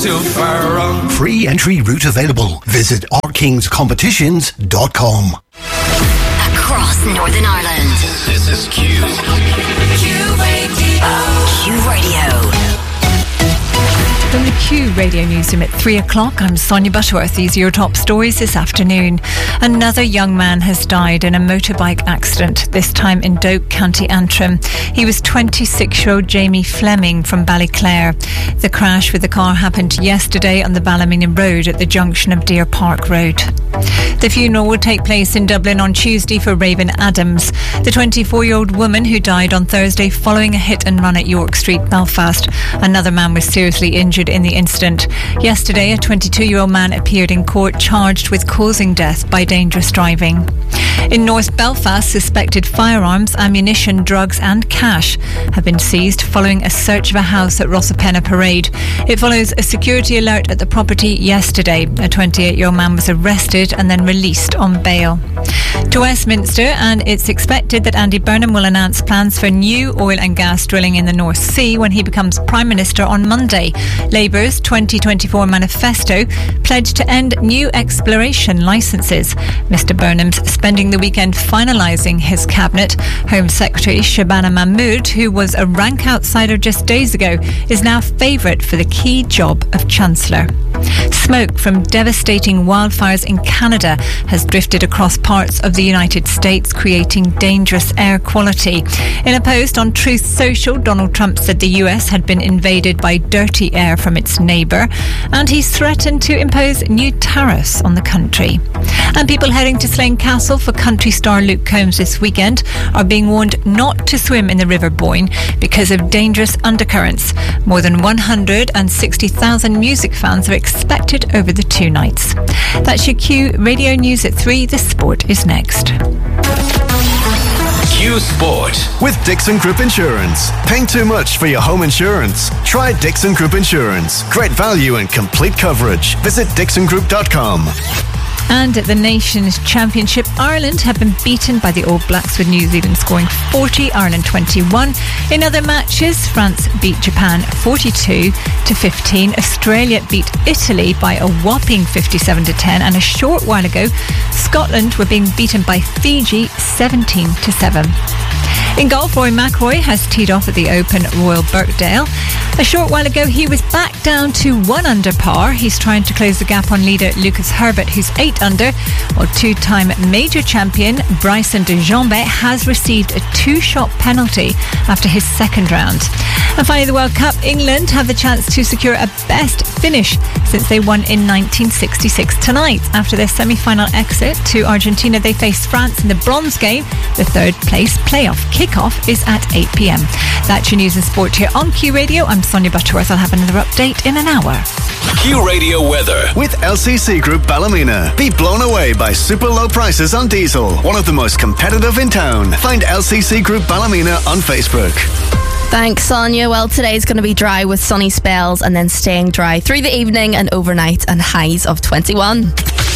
too far wrong. Free entry route available. Visit ourkingscompetitions.com. Across Northern Ireland. This is Q. Q Radio. Q Radio. From the Q Radio Newsroom at 3 o'clock, I'm Sonia Butterworth. These are your top stories this afternoon. Another young man has died in a motorbike accident, this time in Doak, County Antrim. He was 26-year-old Jamie Fleming from Ballyclare. The crash with the car happened yesterday on the Ballymena Road at the junction of Deer Park Road. The funeral will take place in Dublin on Tuesday for Raven Adams, the 24-year-old woman who died on Thursday following a hit and run at York Street, Belfast. Another man was seriously injured in the incident. Yesterday, a 22-year-old man appeared in court charged with causing death by dangerous driving. In North Belfast, suspected firearms, ammunition, drugs and cash have been seized following a search of a house at Rossapenna Parade. It follows a security alert at the property yesterday. A 28-year-old man was arrested and then released on bail. To Westminster, and it's expected that Andy Burnham will announce plans for new oil and gas drilling in the North Sea when he becomes Prime Minister on Monday. Labour's 2024 manifesto pledged to end new exploration licences. Mr Burnham's spending the weekend finalising his cabinet. Home Secretary Shabana Mahmood, who was a rank outsider just days ago, is now favourite for the key job of Chancellor. Smoke from devastating wildfires in Canada has drifted across parts of the United States, creating dangerous air quality. In a post on Truth Social, Donald Trump said the US had been invaded by dirty air from its neighbour, and he's threatened to impose new tariffs on the country. And people heading to Slane Castle for country star Luke Combs this weekend are being warned not to swim in the River Boyne because of dangerous undercurrents. More than 160,000 music fans are expected over the 2 nights. That's your Q Radio News at 3. The sport is next. Q Sport. With Dixon Group Insurance. Paying too much for your home insurance? Try Dixon Group Insurance. Great value and complete coverage. Visit dixongroup.com. And at the Nations Championship, Ireland have been beaten by the All Blacks, with New Zealand scoring 40, Ireland 21. In other matches, France beat Japan 42-15. Australia beat Italy by a whopping 57-10. And a short while ago, Scotland were being beaten by Fiji 17-7. In golf, Rory McIlroy has teed off at the Open Royal Birkdale. A short while ago, he was back down to 1 under par. He's trying to close the gap on leader Lucas Herbert, who's 8 under, while two-time major champion Bryson DeChambeau has received a 2-shot penalty after his second round. And finally, the World Cup, England have the chance to secure a best finish since they won in 1966 tonight. After their semi-final exit to Argentina, they face France in the bronze game. The third place playoff kickoff is at 8 p.m. That's your news and sport here on Q Radio. I'm Sonia Butterworth. I'll have another update in an hour. Q Radio weather. With LCC Group Ballymena. Be blown away by super low prices on diesel. One of the most competitive in town. Find LCC Group Ballymena on Facebook. Thanks, Sonia. Well, today's going to be dry with sunny spells and then staying dry through the evening and overnight, and highs of 21.